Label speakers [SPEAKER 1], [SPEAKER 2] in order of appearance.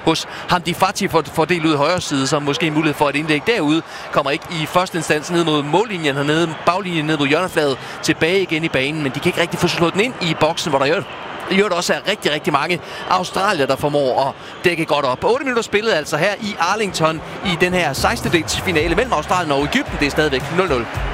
[SPEAKER 1] hos Hamdi Fati for del ud i højre side, så måske en mulighed for et indlæg derude. Kommer ikke i første instans ned mod mållinjen hernede, baglinjen ned mod hjørnefladet, tilbage igen i banen, men de kan ikke rigtig få slået den ind i boksen, hvor der jo også er rigtig, rigtig mange australier, der formår at dække godt op. 8 minutter spillet altså her i Arlington i den her 16. finale mellem Australien og Egypten. Det er stadigvæk 0-0.